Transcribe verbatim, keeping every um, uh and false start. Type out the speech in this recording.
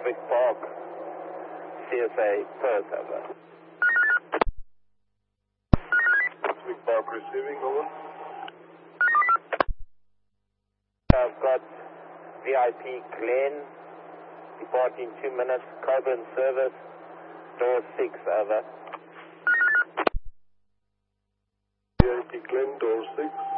Gatwick Park, C S A, Perth, over. Gatwick Park receiving, over. I've got V I P Glen, departing two minutes, Coburn service, door six, over. V I P Glen, door six.